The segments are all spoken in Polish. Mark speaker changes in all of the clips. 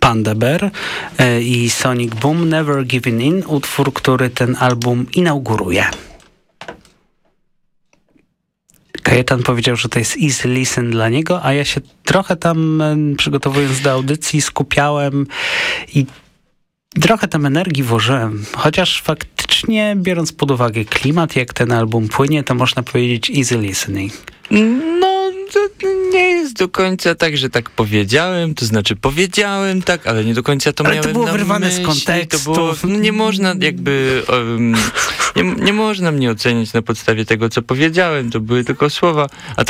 Speaker 1: Panda Bear i Sonic Boom, Never Giving In, utwór, który ten album inauguruje. Kajetan powiedział, że to jest easy listen dla niego, a ja się trochę tam, przygotowując do audycji, skupiałem i trochę tam energii włożyłem, chociaż faktycznie, biorąc pod uwagę klimat, jak ten album płynie, to można powiedzieć easy listening.
Speaker 2: No, to nie jest do końca tak, że tak powiedziałem, to znaczy powiedziałem tak, ale nie do końca to miałem na myśli.
Speaker 1: Ale to było wyrwane z kontekstu.
Speaker 2: Nie można jakby... Nie można mnie ocenić na podstawie tego, co powiedziałem, to były tylko słowa,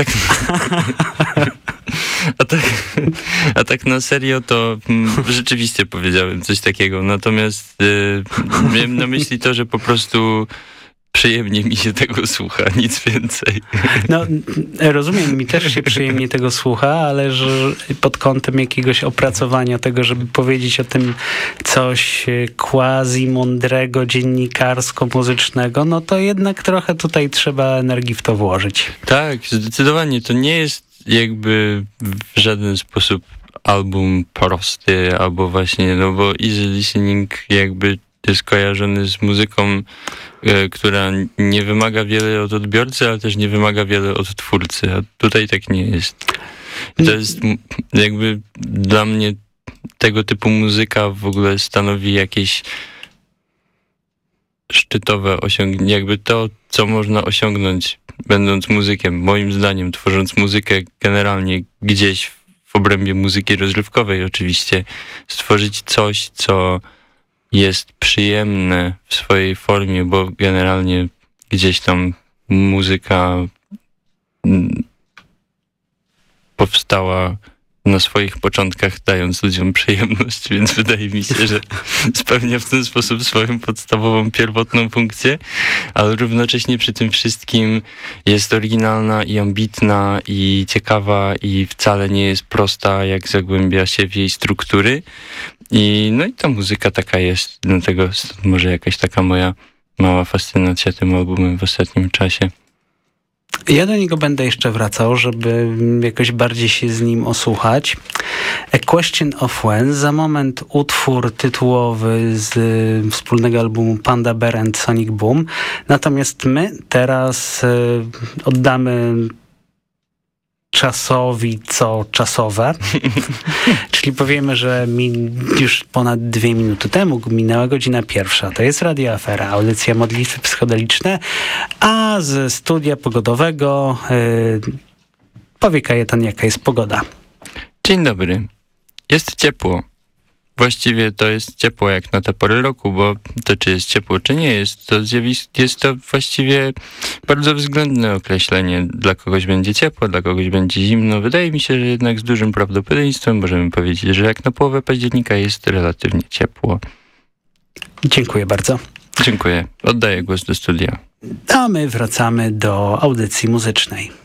Speaker 2: a tak na serio to rzeczywiście powiedziałem coś takiego, natomiast miałem na myśli to, że po prostu przyjemnie mi się tego słucha, nic więcej.
Speaker 1: No, rozumiem, mi też się przyjemnie tego słucha, ale że pod kątem jakiegoś opracowania tego, żeby powiedzieć o tym coś quasi-mądrego, dziennikarsko-muzycznego, no to jednak trochę tutaj trzeba energii w to włożyć.
Speaker 2: Tak, zdecydowanie. To nie jest jakby w żaden sposób album prosty, albo właśnie, no bo easy listening jakby jest kojarzony z muzyką, która nie wymaga wiele od odbiorcy, ale też nie wymaga wiele od twórcy, a tutaj tak nie jest. To jest jakby dla mnie tego typu muzyka w ogóle stanowi jakieś szczytowe osiągnięcie, jakby to, co można osiągnąć będąc muzykiem, moim zdaniem, tworząc muzykę generalnie gdzieś w obrębie muzyki rozrywkowej oczywiście, stworzyć coś, co jest przyjemne w swojej formie, bo generalnie gdzieś tam muzyka powstała na swoich początkach, dając ludziom przyjemność, więc wydaje mi się, że spełnia w ten sposób swoją podstawową, pierwotną funkcję, ale równocześnie przy tym wszystkim jest oryginalna i ambitna i ciekawa i wcale nie jest prosta, jak zagłębia się w jej struktury. No i ta muzyka taka jest, dlatego może jakaś taka moja mała fascynacja tym albumem w ostatnim czasie.
Speaker 1: Ja do niego będę jeszcze wracał, żeby jakoś bardziej się z nim osłuchać. A Question of When, za moment utwór tytułowy z wspólnego albumu Panda Bear and Sonic Boom. Natomiast my teraz oddamy czasowi co czasowe, czyli powiemy, że już ponad 2 minuty temu minęła godzina 1. To jest Radio Afera, audycja Modlitwy Psychodeliczne, a ze studia pogodowego powie Kajetan, jaka jest pogoda.
Speaker 2: Dzień dobry. Jest ciepło. Właściwie to jest ciepło jak na tę porę roku, bo to czy jest ciepło, czy nie jest, to jest to właściwie bardzo względne określenie. Dla kogoś będzie ciepło, dla kogoś będzie zimno. Wydaje mi się, że jednak z dużym prawdopodobieństwem możemy powiedzieć, że jak na połowę października jest relatywnie ciepło.
Speaker 1: Dziękuję bardzo.
Speaker 2: Dziękuję. Oddaję głos do studia.
Speaker 1: A my wracamy do audycji muzycznej.